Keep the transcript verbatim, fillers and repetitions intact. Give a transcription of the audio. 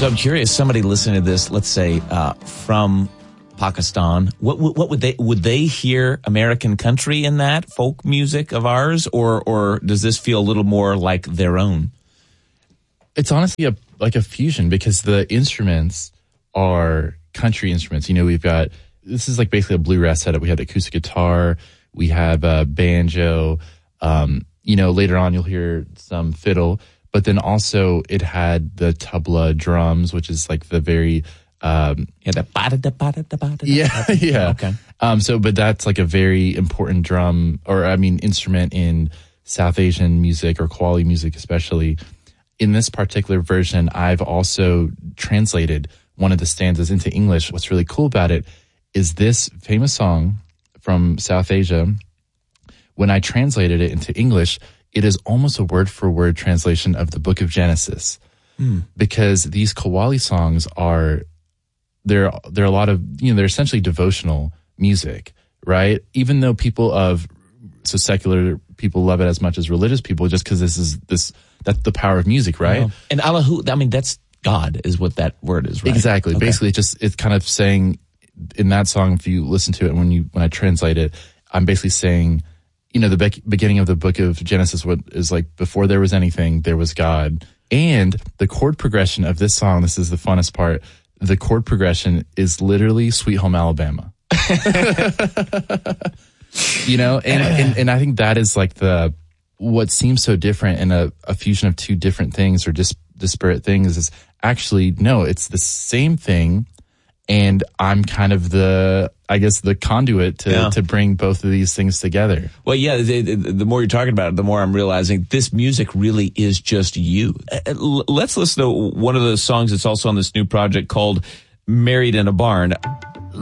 So I'm curious, somebody listening to this, let's say uh, from Pakistan, what, what would they would they hear American country in that folk music of ours, or or does this feel a little more like their own? It's honestly a like a fusion because the instruments are country instruments. You know, we've got this is like basically a bluegrass setup. We have acoustic guitar, we have a banjo. Um, you know, later on you'll hear some fiddle, but then also it had the tabla drums, which is like the very Um, yeah, the ba-da-da-ba-da-da-ba-da-da. yeah, yeah. Okay. Um, so, but that's like a very important drum, or I mean, instrument in South Asian music or Qawwali music, especially. In this particular version, I've also translated one of the stanzas into English. What's really cool about it is this famous song from South Asia. When I translated it into English, it is almost a word for word translation of the Book of Genesis, mm. because these Qawwali songs are. There, there are a lot of, you know, they're essentially devotional music, right? Even though people of, so secular people love it as much as religious people, just because this is, this, that's the power of music, right? Yeah. And Allahu, I mean, that's God is what that word is, right? Exactly. Okay. Basically, it's just, it's kind of saying, in that song, if you listen to it, when you, when I translate it, I'm basically saying, you know, the be- beginning of the book of Genesis what is like, before there was anything, there was God. And the chord progression of this song, this is the funnest part, the chord progression is literally Sweet Home Alabama. You know, and, and, and I think that is like the, what seems so different in a, a fusion of two different things or dis, disparate things is actually, no, it's the same thing. And I'm kind of the, I guess, the conduit to, yeah. to bring both of these things together. Well, yeah, the, the, the more you're talking about it, the more I'm realizing this music really is just you. Uh, let's listen to one of the songs that's also on this new project called Married in a Barn.